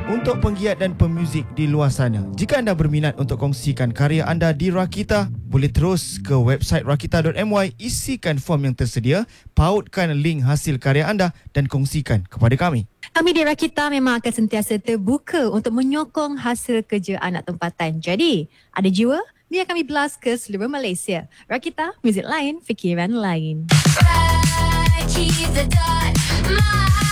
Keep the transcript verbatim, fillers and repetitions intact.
Untuk penggiat dan pemuzik di luar sana, jika anda berminat untuk kongsikan karya anda di Rakita, boleh terus ke website rakita dot my, isikan form yang tersedia, pautkan link hasil karya anda dan kongsikan kepada kami. Kami di Rakita memang akan sentiasa terbuka untuk menyokong hasil kerja anak tempatan. Jadi, ada jiwa? Biar kami blast ke seluruh Malaysia. Rakita, muzik lain, fikiran lain. Rakita dot my